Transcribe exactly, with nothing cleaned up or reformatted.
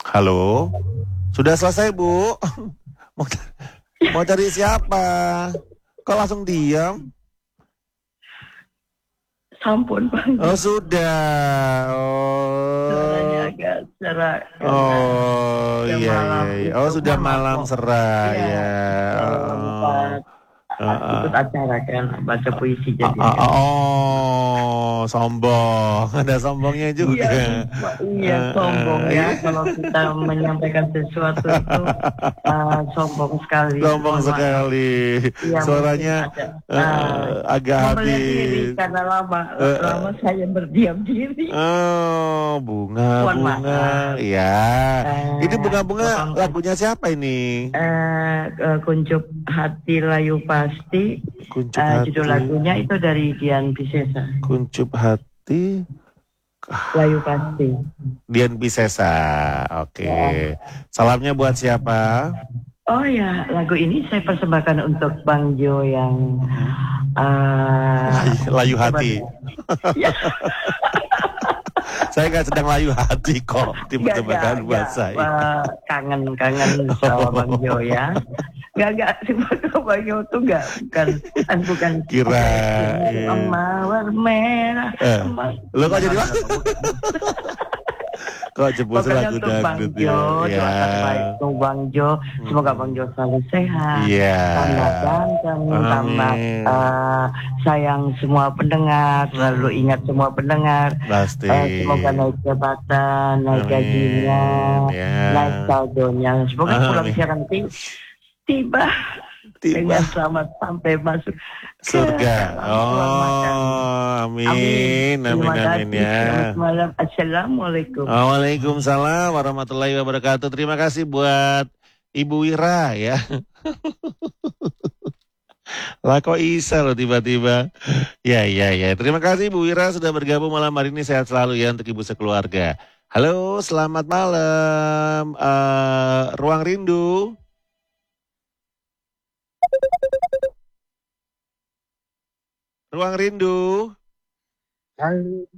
Halo, sudah selesai Bu? Mau, mau cari siapa? Kok langsung diam? Sampun Bang. Oh sudah. Oh. Suaranya agak serak. Oh iya malam iya. iya. itu. Oh sudah Mohon malam maaf. serak Iya. ya. Oh. Uh, uh, ikut acara kan baca puisi Oh, jadi. oh, oh, oh, sombong. Ada sombongnya juga. Iya, iya sombong ya kalau kita menyampaikan sesuatu itu uh, sombong sekali. Sombong Mohon maaf. sekali. Iya, Suaranya ada, uh, uh, agak membelah diri habis. karena lama Uh, lama saya berdiam diri. Oh, bunga-bunga. Ya. Uh, Ini bunga-bunga lagunya siapa ini? Uh, uh, Kuncup Hati Layu Pasti. Kuncup uh, Hati. Judul lagunya itu dari Dian Piscesa. Kuncup Hati Layu Pasti. Dian Piscesa. Oke. Okay. Salamnya buat siapa? Oh ya, lagu ini saya persembahkan untuk Bang Jo yang uh, layu hati. Saya nggak sedang layu hati kok, tiba-tiba buat saya. Uh, kangen-kangen sama Bang Jo ya. Gak gak tiba-tiba Bang Jo tuh gak bukan bukan bukan. Kira. Iya. Mawar merah. Eh, lo kok jadi kok jebus lagu dangdut ya. Ya. Doakan baik untuk Bang Jo. Semoga Bang Jo selalu sehat. Iya. Tambah ganteng, tambah uh, sayang semua pendengar, selalu ingat semua pendengar. Pasti. Uh, semoga naik jabatan, naik Amin. gajinya, ya. naik saldonya. Semoga Amin. pulang siaran tiba. Tiba. Dengan selamat sampai masuk surga. Oh, amin, amin, amin ya. Selamat malam. Assalamualaikum. Waalaikumsalam warahmatullahi wabarakatuh. Terima kasih buat Ibu Wira ya. Lah kok Isa loh tiba-tiba. Ya, ya, ya. Terima kasih Ibu Wira sudah bergabung malam hari ini. Sehat selalu ya untuk Ibu sekeluarga. Halo, selamat malam. Uh, Ruang Rindu. Ruang Rindu. Halo.